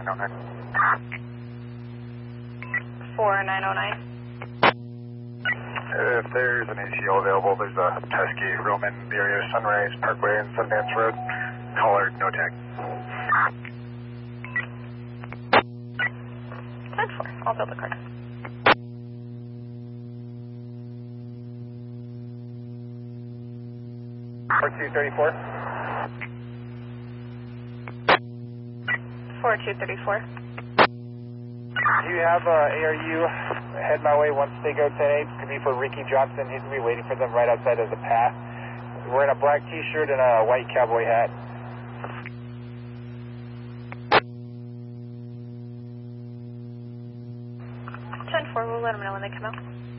4909. 4909. If there's an ACO available, there's a Tusky room in the area of Sunrise Parkway and Sundance Road. Caller, no tag. 10-4. I'll build the card. $4234. 4234. Do you have ARU head my way once they go 10-8? Could be for Ricky Johnson. He's going to be waiting for them right outside of the path. Wearing a black t-shirt and a white cowboy hat. 10-4. We'll let them know when they come out.